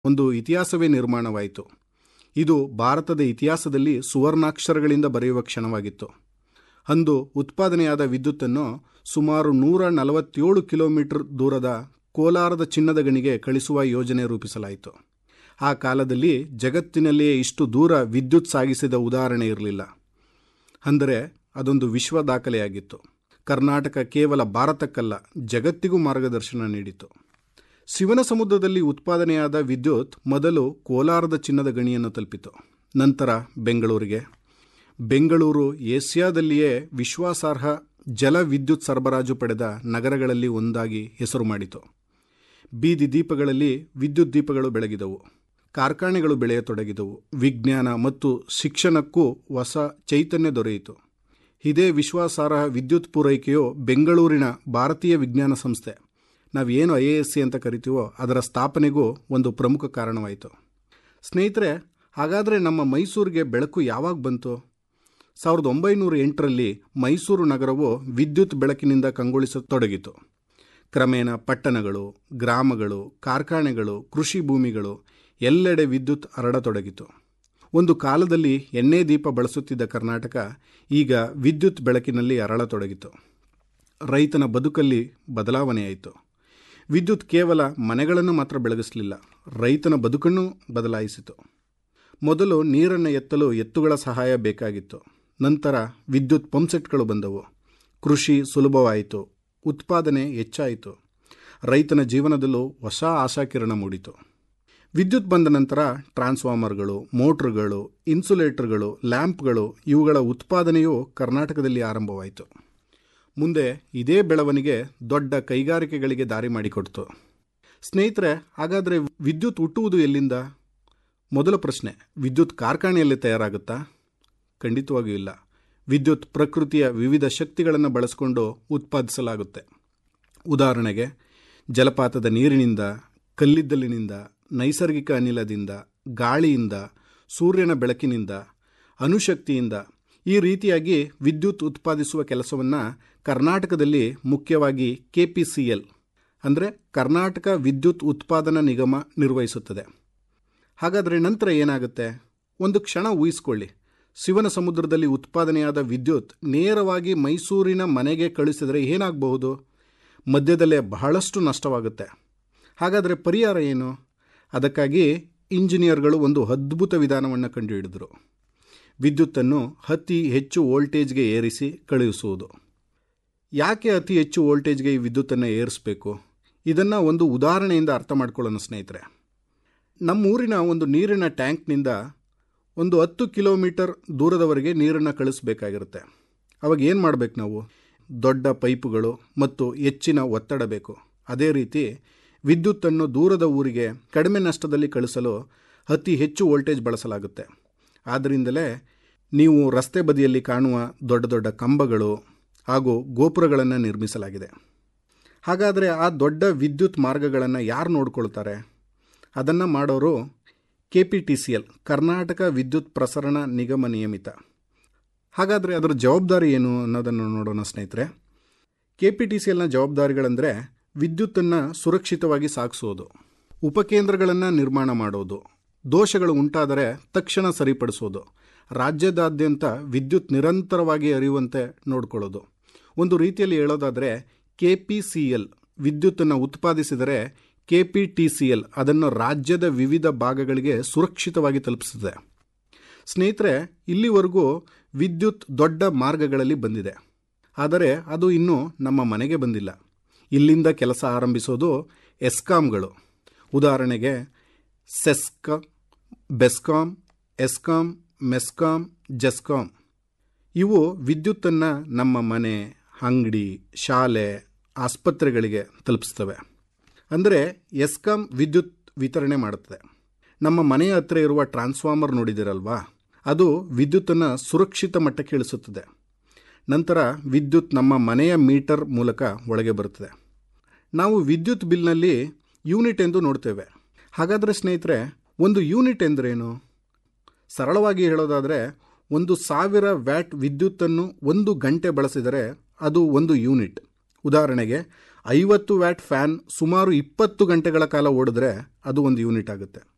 ಒಂದು ಇತಿಹಾಸವೇ ನಿರ್ಮಾಣವಾಯಿತು. ಇದು ಭಾರತದ ಇತಿಹಾಸದಲ್ಲಿ ಸುವರ್ಣಾಕ್ಷರಗಳಿಂದ ಬರೆಯುವ ಕ್ಷಣವಾಗಿತ್ತು. ಅಂದು ಉತ್ಪಾದನೆಯಾದ ವಿದ್ಯುತ್ತನ್ನು ಸುಮಾರು 147 ಕಿಲೋಮೀಟರ್ ದೂರದ ಕೋಲಾರದ ಚಿನ್ನದ ಗಣಿಗೆ ಕಳಿಸುವ ಯೋಜನೆ ರೂಪಿಸಲಾಯಿತು. ಆ ಕಾಲದಲ್ಲಿ ಜಗತ್ತಿನಲ್ಲಿಯೇ ಇಷ್ಟು ದೂರ ವಿದ್ಯುತ್ ಸಾಗಿಸಿದ ಉದಾಹರಣೆ ಇರಲಿಲ್ಲ. ಅಂದರೆ ಅದೊಂದು ವಿಶ್ವ ದಾಖಲೆಯಾಗಿತ್ತು. ಕರ್ನಾಟಕ ಕೇವಲ ಭಾರತಕ್ಕಲ್ಲ, ಜಗತ್ತಿಗೂ ಮಾರ್ಗದರ್ಶನ ನೀಡಿತು. ಶಿವನ ಸಮುದ್ರದಲ್ಲಿ ಉತ್ಪಾದನೆಯಾದ ವಿದ್ಯುತ್ ಮೊದಲು ಕೋಲಾರದ ಚಿನ್ನದ ಗಣಿಯನ್ನು ತಲುಪಿತು. ನಂತರ ಬೆಂಗಳೂರು ಏಷ್ಯಾದಲ್ಲಿಯೇ ವಿಶ್ವಾಸಾರ್ಹ ಜಲ ವಿದ್ಯುತ್ ಸರಬರಾಜು ಪಡೆದ ನಗರಗಳಲ್ಲಿ ಒಂದಾಗಿ ಹೆಸರು ಮಾಡಿತು. ಬೀದಿ ದೀಪಗಳಲ್ಲಿ ವಿದ್ಯುತ್ ದೀಪಗಳು ಬೆಳಗಿದವು. ಕಾರ್ಖಾನೆಗಳು ಬೆಳೆಯತೊಡಗಿದವು. ವಿಜ್ಞಾನ ಮತ್ತು ಶಿಕ್ಷಣಕ್ಕೂ ಹೊಸ ಚೈತನ್ಯ ದೊರೆಯಿತು. ಇದೇ ವಿಶ್ವಾಸಾರ್ಹ ವಿದ್ಯುತ್ ಪೂರೈಕೆಯು ಬೆಂಗಳೂರಿನ ಭಾರತೀಯ ವಿಜ್ಞಾನ ಸಂಸ್ಥೆ, ನಾವೇನು IISc ಅಂತ ಕರಿತೀವೋ, ಅದರ ಸ್ಥಾಪನೆಗೂ ಒಂದು ಪ್ರಮುಖ ಕಾರಣವಾಯಿತು. ಸ್ನೇಹಿತರೆ, ಹಾಗಾದರೆ ನಮ್ಮ ಮೈಸೂರಿಗೆ ಬೆಳಕು ಯಾವಾಗ ಬಂತು? 1908ರಲ್ಲಿ ಮೈಸೂರು ನಗರವು ವಿದ್ಯುತ್ ಬೆಳಕಿನಿಂದ ಕಂಗೊಳಿಸತೊಡಗಿತು. ಕ್ರಮೇಣ ಪಟ್ಟಣಗಳು, ಗ್ರಾಮಗಳು, ಕಾರ್ಖಾನೆಗಳು, ಕೃಷಿ ಭೂಮಿಗಳು ಎಲ್ಲೆಡೆ ವಿದ್ಯುತ್ ಹರಡತೊಡಗಿತು. ಒಂದು ಕಾಲದಲ್ಲಿ ಎಣ್ಣೆ ದೀಪ ಬಳಸುತ್ತಿದ್ದ ಕರ್ನಾಟಕ ಈಗ ವಿದ್ಯುತ್ ಬೆಳಕಿನಲ್ಲಿ ಅರಳತೊಡಗಿತು. ರೈತನ ಬದುಕಲ್ಲಿ ಬದಲಾವಣೆಯಾಯಿತು. ವಿದ್ಯುತ್ ಕೇವಲ ಮನೆಗಳನ್ನು ಮಾತ್ರ ಬೆಳಗಿಸಲಿಲ್ಲ, ರೈತನ ಬದುಕನ್ನು ಬದಲಾಯಿಸಿತು. ಮೊದಲು ನೀರನ್ನು ಎತ್ತಲು ಎತ್ತುಗಳ ಸಹಾಯ ಬೇಕಾಗಿತ್ತು. ನಂತರ ವಿದ್ಯುತ್ ಪಂಪ್ಸೆಟ್ಗಳು ಬಂದವು. ಕೃಷಿ ಸುಲಭವಾಯಿತು, ಉತ್ಪಾದನೆ ಹೆಚ್ಚಾಯಿತು. ರೈತನ ಜೀವನದಲ್ಲೂ ಹೊಸ ಆಶಾಕಿರಣ ಮೂಡಿತು. ವಿದ್ಯುತ್ ಬಂದ ನಂತರ ಟ್ರಾನ್ಸ್ಫಾರ್ಮರ್ಗಳು, ಮೋಟ್ರುಗಳು, ಇನ್ಸುಲೇಟರ್ಗಳು, ಲ್ಯಾಂಪ್ಗಳು ಇವುಗಳ ಉತ್ಪಾದನೆಯು ಕರ್ನಾಟಕದಲ್ಲಿ ಆರಂಭವಾಯಿತು. ಮುಂದೆ ಇದೇ ಬೆಳವಣಿಗೆ ದೊಡ್ಡ ಕೈಗಾರಿಕೆಗಳಿಗೆ ದಾರಿ ಮಾಡಿಕೊಡ್ತು. ಸ್ನೇಹಿತರೆ, ಹಾಗಾದರೆ ವಿದ್ಯುತ್ ಹುಟ್ಟುವುದು ಎಲ್ಲಿಂದ? ಮೊದಲ ಪ್ರಶ್ನೆ, ವಿದ್ಯುತ್ ಕಾರ್ಖಾನೆಯಲ್ಲಿ ತಯಾರಾಗುತ್ತಾ? ಖಂಡಿತವಾಗಿಯೂ ಇಲ್ಲ. ವಿದ್ಯುತ್ ಪ್ರಕೃತಿಯ ವಿವಿಧ ಶಕ್ತಿಗಳನ್ನು ಬಳಸಿಕೊಂಡು ಉತ್ಪಾದಿಸಲಾಗುತ್ತೆ. ಉದಾಹರಣೆಗೆ, ಜಲಪಾತದ ನೀರಿನಿಂದ, ಕಲ್ಲಿದ್ದಲಿನಿಂದ, ನೈಸರ್ಗಿಕ ಅನಿಲದಿಂದ, ಗಾಳಿಯಿಂದ, ಸೂರ್ಯನ ಬೆಳಕಿನಿಂದ, ಅಣುಶಕ್ತಿಯಿಂದ ಈ ರೀತಿಯಾಗಿ ವಿದ್ಯುತ್ ಉತ್ಪಾದಿಸುವ ಕೆಲಸವನ್ನು ಕರ್ನಾಟಕದಲ್ಲಿ ಮುಖ್ಯವಾಗಿ KPCL ಅಂದರೆ ಕರ್ನಾಟಕ ವಿದ್ಯುತ್ ಉತ್ಪಾದನಾ ನಿಗಮ ನಿರ್ವಹಿಸುತ್ತದೆ. ಹಾಗಾದರೆ ನಂತರ ಏನಾಗುತ್ತೆ? ಒಂದು ಕ್ಷಣ ಊಹಿಸಿಕೊಳ್ಳಿ. ಶಿವನ ಸಮುದ್ರದಲ್ಲಿ ಉತ್ಪಾದನೆಯಾದ ವಿದ್ಯುತ್ ನೇರವಾಗಿ ಮೈಸೂರಿನ ಮನೆಗೆ ಕಳಿಸಿದರೆ ಏನಾಗಬಹುದು? ಮಧ್ಯದಲ್ಲೇ ಬಹಳಷ್ಟು ನಷ್ಟವಾಗುತ್ತೆ. ಹಾಗಾದರೆ ಪರಿಹಾರ ಏನು? ಅದಕ್ಕಾಗಿ ಇಂಜಿನಿಯರ್ಗಳು ಒಂದು ಅದ್ಭುತ ವಿಧಾನವನ್ನು ಕಂಡುಹಿಡಿದರು. ವಿದ್ಯುತ್ತನ್ನು ಅತಿ ಹೆಚ್ಚು ವೋಲ್ಟೇಜ್ಗೆ ಏರಿಸಿ ಕಳುಹಿಸುವುದು. ಯಾಕೆ ಅತಿ ಹೆಚ್ಚು ವೋಲ್ಟೇಜ್ಗೆ ಈ ವಿದ್ಯುತ್ತನ್ನು ಏರಿಸಬೇಕು? ಇದನ್ನು ಒಂದು ಉದಾಹರಣೆಯಿಂದ ಅರ್ಥ ಮಾಡ್ಕೊಳ್ಳೋಣ ಸ್ನೇಹಿತರೆ. ನಮ್ಮೂರಿನ ಒಂದು ನೀರಿನ ಟ್ಯಾಂಕ್ನಿಂದ ಒಂದು 10 ಕಿಲೋಮೀಟರ್ ದೂರದವರೆಗೆ ನೀರನ್ನು ಕಳಿಸ್ಬೇಕಾಗಿರುತ್ತೆ. ಅವಾಗ ಏನು ಮಾಡಬೇಕು ನಾವು? ದೊಡ್ಡ ಪೈಪುಗಳು ಮತ್ತು ಹೆಚ್ಚಿನ ಒತ್ತಡ ಬೇಕು. ಅದೇ ರೀತಿ ವಿದ್ಯುತ್ತನ್ನು ದೂರದ ಊರಿಗೆ ಕಡಿಮೆ ನಷ್ಟದಲ್ಲಿ ಕಳಿಸಲು ಅತಿ ಹೆಚ್ಚು ವೋಲ್ಟೇಜ್ ಬಳಸಲಾಗುತ್ತೆ. ಆದ್ದರಿಂದಲೇ ನೀವು ರಸ್ತೆ ಬದಿಯಲ್ಲಿ ಕಾಣುವ ದೊಡ್ಡ ದೊಡ್ಡ ಕಂಬಗಳು ಹಾಗೂ ಗೋಪುರಗಳನ್ನು ನಿರ್ಮಿಸಲಾಗಿದೆ. ಹಾಗಾದರೆ ಆ ದೊಡ್ಡ ವಿದ್ಯುತ್ ಮಾರ್ಗಗಳನ್ನು ಯಾರು ನೋಡ್ಕೊಳ್ತಾರೆ? ಅದನ್ನು ಮಾಡೋರು KPTCL, ಕರ್ನಾಟಕ ವಿದ್ಯುತ್ ಪ್ರಸರಣ ನಿಗಮ ನಿಯಮಿತ. ಹಾಗಾದರೆ ಅದರ ಜವಾಬ್ದಾರಿ ಏನು ಅನ್ನೋದನ್ನು ನೋಡೋಣ ಸ್ನೇಹಿತರೆ. KPTCLನ ಜವಾಬ್ದಾರಿಗಳೆಂದರೆ ವಿದ್ಯುತ್ತನ್ನು ಸುರಕ್ಷಿತವಾಗಿ ಸಾಗಿಸೋದು, ಉಪಕೇಂದ್ರಗಳನ್ನು ನಿರ್ಮಾಣ ಮಾಡೋದು, ದೋಷಗಳು ಉಂಟಾದರೆ ತಕ್ಷಣ ಸರಿಪಡಿಸೋದು, ರಾಜ್ಯದಾದ್ಯಂತ ವಿದ್ಯುತ್ ನಿರಂತರವಾಗಿ ಹರಿಯುವಂತೆ ನೋಡಿಕೊಳ್ಳೋದು. ಒಂದು ರೀತಿಯಲ್ಲಿ ಹೇಳೋದಾದರೆ KPCL ವಿದ್ಯುತ್ತನ್ನು ಉತ್ಪಾದಿಸಿದರೆ KPTCL ಅದನ್ನು ರಾಜ್ಯದ ವಿವಿಧ ಭಾಗಗಳಿಗೆ ಸುರಕ್ಷಿತವಾಗಿ ತಲುಪಿಸುತ್ತದೆ. ಸ್ನೇಹಿತರೆ, ಇಲ್ಲಿವರೆಗೂ ವಿದ್ಯುತ್ ದೊಡ್ಡ ಮಾರ್ಗಗಳಲ್ಲಿ ಬಂದಿದೆ, ಆದರೆ ಅದು ಇನ್ನೂ ನಮ್ಮ ಮನೆಗೆ ಬಂದಿಲ್ಲ. ಇಲ್ಲಿಂದ ಕೆಲಸ ಆರಂಭಿಸೋದು ಎಸ್ಕಾಂಗಳು. ಉದಾಹರಣೆಗೆ ಸೆಸ್ಕ, ಬೆಸ್ಕಾಂ, ಎಸ್ಕಾಂ, ಮೆಸ್ಕಾಂ, ಜೆಸ್ಕಾಂ. ಇವು ವಿದ್ಯುತ್ತನ್ನು ನಮ್ಮ ಮನೆ, ಅಂಗಡಿ, ಶಾಲೆ, ಆಸ್ಪತ್ರೆಗಳಿಗೆ ತಲುಪಿಸ್ತವೆ. ಅಂದರೆ ಎಸ್ಕಾಂ ವಿದ್ಯುತ್ ವಿತರಣೆ ಮಾಡುತ್ತದೆ. ನಮ್ಮ ಮನೆಯ ಹತ್ತಿರ ಇರುವ ಟ್ರಾನ್ಸ್ಫಾರ್ಮರ್ ನೋಡಿದಿರಲ್ವಾ, ಅದು ವಿದ್ಯುತ್ತನ್ನು ಸುರಕ್ಷಿತ ಮಟ್ಟಕ್ಕೆ ಇಳಿಸುತ್ತದೆ. ನಂತರ ವಿದ್ಯುತ್ ನಮ್ಮ ಮನೆಯ ಮೀಟರ್ ಮೂಲಕ ಒಳಗೆ ಬರುತ್ತದೆ. ನಾವು ವಿದ್ಯುತ್ ಬಿಲ್ನಲ್ಲಿ ಯೂನಿಟ್ ಎಂದು ನೋಡ್ತೇವೆ. ಹಾಗಾದರೆ ಸ್ನೇಹಿತರೆ, ಒಂದು ಯೂನಿಟ್ ಎಂದರೇನು? ಸರಳವಾಗಿ ಹೇಳೋದಾದರೆ 1000 ವ್ಯಾಟ್ ವಿದ್ಯುತ್ತನ್ನು 1 ಗಂಟೆ ಬಳಸಿದರೆ ಅದು 1 ಯೂನಿಟ್. ಉದಾಹರಣೆಗೆ 50 ವ್ಯಾಟ್ ಫ್ಯಾನ್ ಸುಮಾರು 20 ಗಂಟೆಗಳ ಕಾಲ ಓಡಿದ್ರೆ ಅದು 1 ಯೂನಿಟ್ ಆಗುತ್ತೆ.